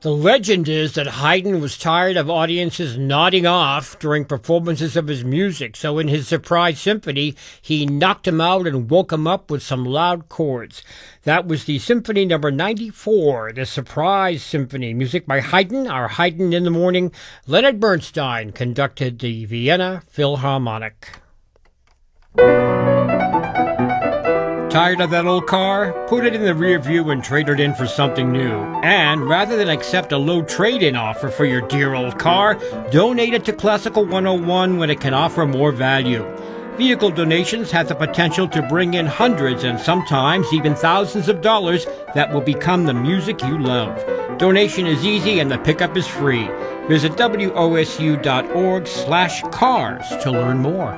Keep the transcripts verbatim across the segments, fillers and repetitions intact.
The legend is that Haydn was tired of audiences nodding off during performances of his music, so in his Surprise Symphony, he knocked them out and woke them up with some loud chords. That was the Symphony number ninety-four, the Surprise Symphony. Music by Haydn, our Haydn in the Morning. Leonard Bernstein conducted the Vienna Philharmonic. Tired of that old car? Put it in the rear view and trade it in for something new. And rather than accept a low trade-in offer for your dear old car, donate it to Classical one oh one when it can offer more value. Vehicle donations have the potential to bring in hundreds and sometimes even thousands of dollars that will become the music you love. Donation is easy and the pickup is free. Visit W O S U dot org slash cars to learn more.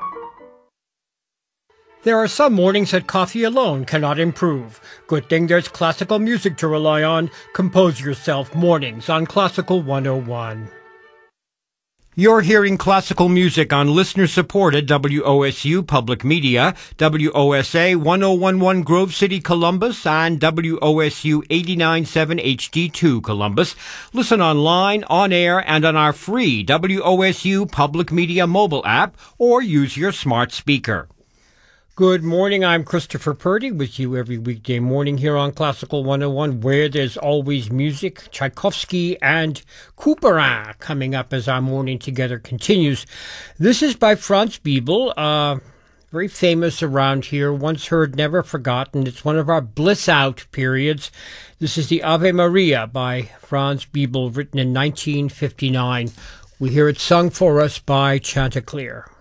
There are some mornings that coffee alone cannot improve. Good thing there's classical music to rely on. Compose yourself mornings on Classical one oh one. You're hearing classical music on listener-supported W O S U Public Media, W O S A one oh one point one Grove City, Columbus, and W O S U eighty-nine point seven H D two, Columbus. Listen online, on air, and on our free W O S U Public Media mobile app, or use your smart speaker. Good morning, I'm Christopher Purdy with you every weekday morning here on Classical one oh one, where there's always music. Tchaikovsky and Couperin coming up as our morning together continues. This is by Franz Biebl, uh, very famous around here, once heard, never forgotten. It's one of our bliss out periods. This is the Ave Maria by Franz Biebl, written in nineteen fifty-nine. We hear it sung for us by Chanticleer.